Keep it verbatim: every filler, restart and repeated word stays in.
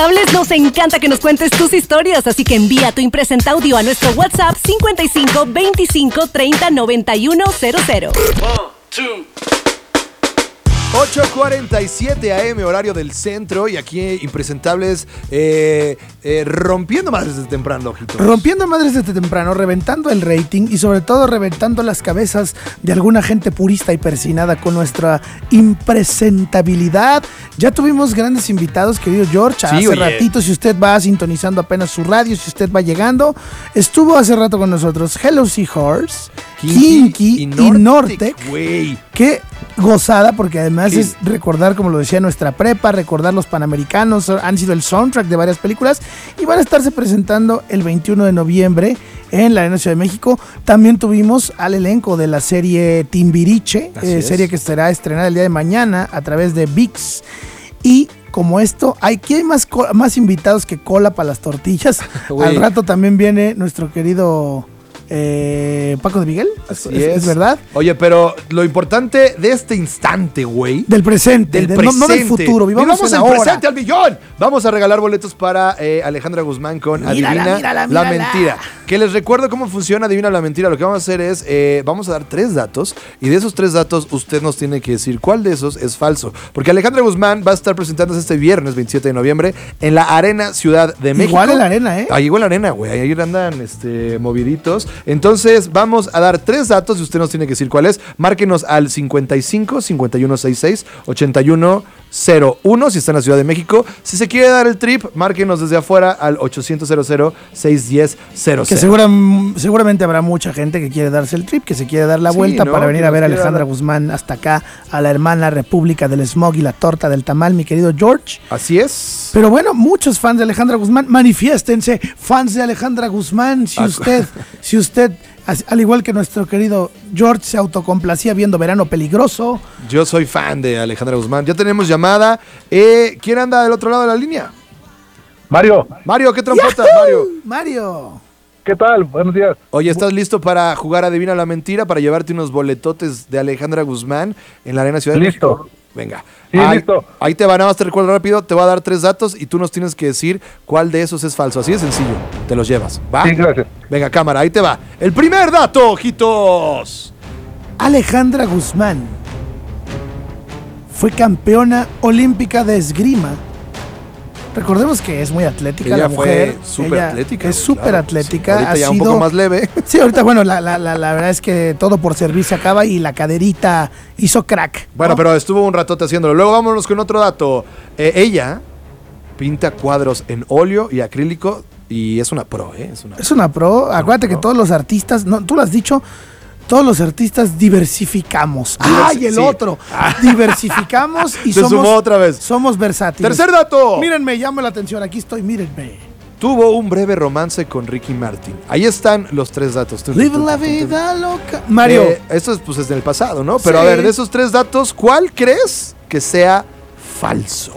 Impresentables nos encanta que nos cuentes tus historias, así que envía tu impresenta audio a nuestro WhatsApp cincuenta y cinco veinticinco treinta noventa y uno cero cero. ocho cuarenta y siete A M, horario del centro, y aquí Impresentables eh, eh, rompiendo madres desde temprano, ojitos. Rompiendo madres desde temprano, reventando el rating y sobre todo reventando las cabezas de alguna gente purista y persinada con nuestra impresentabilidad. Ya tuvimos grandes invitados, querido George, Sí, hace oye. ratito, si usted va sintonizando apenas su radio, si usted va llegando, estuvo hace rato con nosotros Hello Seahorse, Kinky, Kinky y Nortec. Güey. Qué gozada, porque además Sí. es recordar, como lo decía, nuestra prepa, recordar los Panamericanos, han sido el soundtrack de varias películas y van a estarse presentando el veintiuno de noviembre en la Arena Ciudad de México. También tuvimos al elenco de la serie Timbiriche, eh, serie que será estrenada el día de mañana a través de V I X. Y como esto, aquí hay más, co- más invitados que cola para las tortillas. Al rato también viene nuestro querido eh, Paco de Miguel. Así ¿Es, es. es verdad? Oye, pero lo importante de este instante, güey. Del presente, Del de- presente. No, no del futuro. Vivamos, Vivamos en el la hora. presente al millón. Vamos a regalar boletos para eh, Alejandra Guzmán con Mírala, Adivina mírala, la mírala. mentira. Que les recuerdo cómo funciona Adivina la mentira. Lo que vamos a hacer es, eh, vamos a dar tres datos y de esos tres datos usted nos tiene que decir cuál de esos es falso. Porque Alejandra Guzmán va a estar presentándose este viernes veintisiete de noviembre en la Arena Ciudad de México. Igual en la arena, ¿eh? Ahí igual en la arena, güey. Ahí andan este, moviditos. Entonces vamos a dar tres datos y usted nos tiene que decir cuál es. Márquenos al cincuenta y cinco, cincuenta y uno sesenta y seis, ochenta y uno cero uno si está en la Ciudad de México. Si se quiere dar el trip, márquenos desde afuera al ochocientos, cero cero, seiscientos diez, cero cero. Que segura- seguramente habrá mucha gente que quiere darse el trip, que se quiere dar la Sí, vuelta ¿no? para venir Que a ver a nos quiera Alejandra dar- Guzmán hasta acá, a la hermana República del Smog y la torta del tamal, mi querido George. Así es. Pero bueno, muchos fans de Alejandra Guzmán, manifiéstense, fans de Alejandra Guzmán, si Ah, usted, si usted, as- al igual que nuestro querido George, se autocomplacía viendo Verano Peligroso. Yo soy fan de Alejandra Guzmán. Ya tenemos llamada. Eh, ¿Quién anda del otro lado de la línea? Mario, Mario, ¿qué trompota, ¡Yahoo! Mario? Mario. ¿qué tal? Buenos días. Oye, ¿estás listo para jugar Adivina la mentira? Para llevarte unos boletotes de Alejandra Guzmán en la Arena Ciudad de Listo. México. Venga. Sí, ahí, listo. Ahí te va, nada más te recuerdo rápido. Te voy a dar tres datos y tú nos tienes que decir cuál de esos es falso. Así de sencillo. Te los llevas. ¿Va? Sí, gracias. Venga, cámara, ahí te va. El primer dato, ojitos. Alejandra Guzmán fue campeona olímpica de esgrima. Recordemos que es muy atlética Ella la mujer. fue súper Ella atlética. Es güey, súper claro. atlética. Ahorita ha ya un sido- poco más leve. Sí, ahorita, bueno, la, la, la, la verdad es que todo por servir se acaba y la caderita hizo crack. Bueno, ¿no? pero estuvo un ratote haciéndolo. Luego vámonos con otro dato. Eh, ella pinta cuadros en óleo y acrílico y es una pro, ¿eh? Es una Es una pro. Acuérdate pro. que todos los artistas, no, tú lo has dicho, todos los artistas diversificamos. Diversi- ¡Ay, el sí. otro! Diversificamos y Se somos, sumó otra vez. somos versátiles. Tercer dato. Mírenme, llame la atención. Aquí estoy, mírenme. Tuvo un breve romance con Ricky Martin. Ahí están los tres datos. Tun, tun, Vive tun, la tun, tun, tun. vida loca. Mario, Eh, esto es, pues, es del pasado, ¿no? Pero Sí. a ver, de esos tres datos, ¿cuál crees que sea falso?